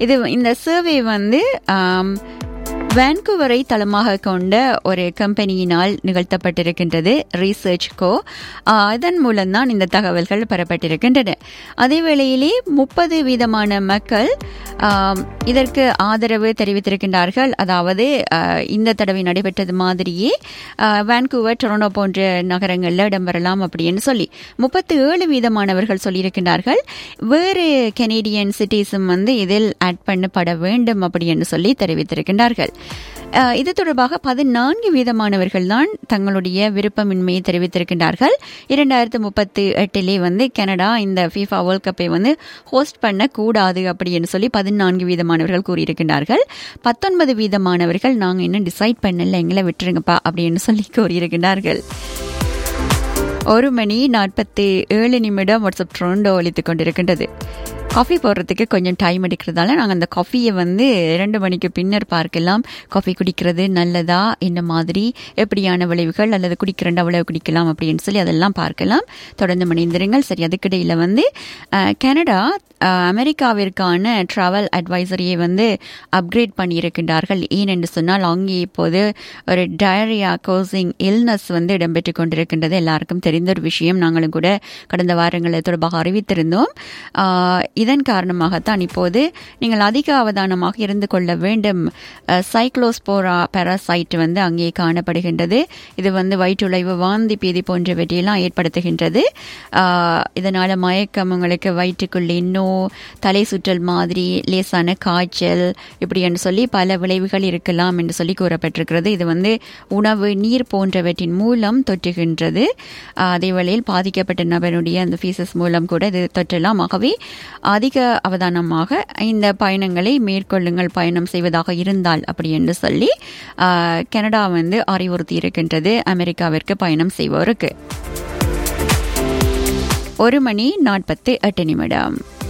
இந்த சர்வே வந்து வான்கூவரை தளமாக கொண்ட ஒரு கம்பெனியினால் நிகழ்த்தப்பட்டிருக்கின்றது, ரிசர்ச் கோ. இதன் மூலம்தான் இந்த தகவல்கள் பெறப்பட்டிருக்கின்றன. அதே வேளையிலே 30% மக்கள் இதற்கு ஆதரவு தெரிவித்திருக்கின்றார்கள். அதாவது இந்த தடவை நடைபெற்றது மாதிரியே வான்கூவர், டொரண்டோ போன்ற நகரங்களில் இடம்பெறலாம் அப்படின்னு சொல்லி 37% சொல்லியிருக்கின்றார்கள். வேறு கெனடியன் சிட்டிஸும் வந்து இதில் ஆட் பண்ணப்பட வேண்டும் அப்படின்னு சொல்லி தெரிவித்திருக்கின்றார்கள். இது தொடர்பாக 14% தான் தங்களுடைய விருப்பமின்மையை தெரிவித்திருக்கின்றார்கள். 2038 வந்து கனடா இந்த FIFA வேர்ல்ட் கப்பை வந்து ஹோஸ்ட் பண்ணக்கூடாது அப்படின்னு சொல்லி 14% கூறியிருக்கின்றார்கள். 19% நாங்கள் இன்னும் டிசைட் பண்ணல, எங்களை விட்டுருங்கப்பா அப்படின்னு சொல்லி கூறியிருக்கின்றார்கள். 1:47 வாட்ஸ்அப் ட்ரோண்டோ ஒலித்துக் கொண்டிருக்கின்றது. காஃபி போடுறதுக்கு கொஞ்சம் டைம் எடுக்கிறதால நாங்கள் அந்த காஃபியை வந்து 2 மணிக்கு பின்னர் பார்க்கலாம். காஃபி குடிக்கிறது நல்லதா, என்ன மாதிரி, எப்படியான விளைவுகள், அல்லது குடிக்கிறேன் அவ்வளவு குடிக்கலாம் அப்படின்னு சொல்லி அதெல்லாம் பார்க்கலாம். தொடர்ந்து மணிந்திருங்கள். சரி, அதுக்கிடையில் வந்து கனடா அமெரிக்காவிற்கான டிராவல் அட்வைசரியை வந்து அப்கிரேட் பண்ணியிருக்கின்றார்கள். ஏனென்று சொன்னால் அங்கே இப்போது ஒரு டயரியா கோசிங் இல்னஸ் வந்து இடம்பெற்று கொண்டிருக்கின்றது. எல்லாருக்கும் தெரிந்த ஒரு விஷயம். நாங்களும் கூட கடந்த வாரங்களில் தொடர்பாக அறிவித்திருந்தோம். இதன் காரணமாகத்தான் இப்போது நீங்கள் அதிக அவதானமாக இருந்து கொள்ள வேண்டும். சைக்ளோஸ்போரா பாராசைட் வந்து அங்கே காணப்படுகின்றது. இது வந்து வயிற்றுளைவு, வாந்தி, பேதி போன்றவற்றையெல்லாம் ஏற்படுத்துகின்றது. இதனால் மயக்கம், உங்களுக்கு வயிற்றுக்குள்ளே இன்னும் தலை சுற்றல் மாதிரி, லேசான காய்ச்சல், இப்படி என்று சொல்லி பல விளைவுகள் இருக்கலாம் என்று சொல்லி கூறப்பட்டிருக்கிறது. இது வந்து உணவு, நீர் போன்றவற்றின் மூலம் தொற்றுகின்றது. அதே வேளையில் பாதிக்கப்பட்ட நபருடைய அந்த ஃபீசஸ் மூலம் கூட இது தொற்றலாம். ஆகவே அதிக அவதானமாக இந்த பயணங்களை மேற்கொள்ளுங்கள், பயணம் செய்வதாக இருந்தால் அப்படி என்று சொல்லி கனடா வந்து அறிவுறுத்தி இருக்கின்றது அமெரிக்காவிற்கு பயணம் செய்வோருக்கு. 1:48